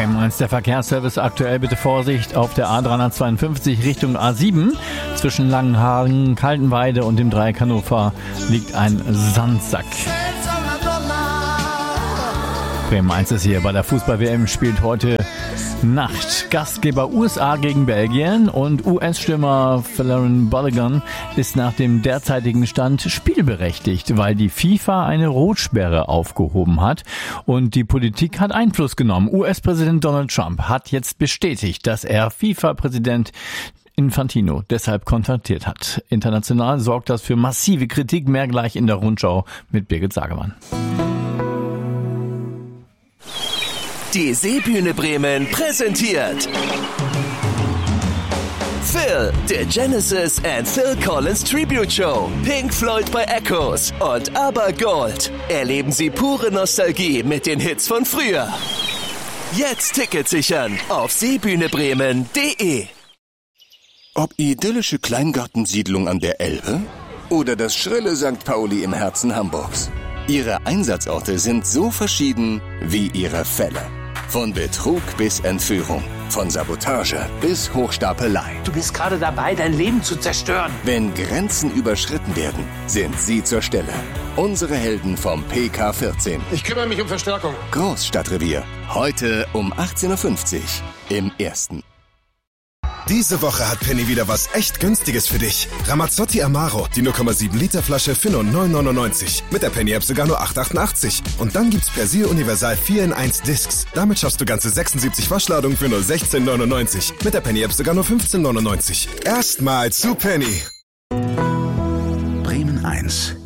Bremen 1, der Verkehrsservice aktuell. Bitte Vorsicht auf der A352 Richtung A7. Zwischen Langenhagen, Kaltenweide und dem Dreieck Hannover liegt ein Sandsack. Bremen 1 ist hier bei der Fußball-WM, spielt heute Nacht. Gastgeber USA gegen Belgien und US-Stürmer Folarin Balogun ist nach dem derzeitigen Stand spielberechtigt, weil die FIFA eine Rotsperre aufgehoben hat und die Politik hat Einfluss genommen. US-Präsident Donald Trump hat jetzt bestätigt, dass er FIFA-Präsident Infantino deshalb kontaktiert hat. International sorgt das für massive Kritik. Mehr gleich in der Rundschau mit Birgit Sagemann. Die Seebühne Bremen präsentiert Phil, der Genesis and Phil Collins Tribute Show, Pink Floyd bei Echoes und ABBA Gold. Erleben Sie pure Nostalgie mit den Hits von früher. Jetzt Tickets sichern auf seebühnebremen.de. Ob idyllische Kleingartensiedlung an der Elbe oder das schrille St. Pauli im Herzen Hamburgs. Ihre Einsatzorte sind so verschieden wie ihre Fälle. Von Betrug bis Entführung, von Sabotage bis Hochstapelei. Du bist gerade dabei, dein Leben zu zerstören. Wenn Grenzen überschritten werden, sind Sie zur Stelle. Unsere Helden vom PK14. Ich kümmere mich um Verstärkung. Großstadtrevier. Heute um 18.50 Uhr im Ersten. Diese Woche hat Penny wieder was echt Günstiges für dich. Ramazzotti Amaro, die 0,7 Liter Flasche für nur 9,99. Mit der Penny-App sogar nur 8,88. Und dann gibt's Persil Universal 4 in 1 Discs. Damit schaffst du ganze 76 Waschladungen für nur 16,99. Mit der Penny-App sogar nur 15,99. Erstmal zu Penny. Bremen 1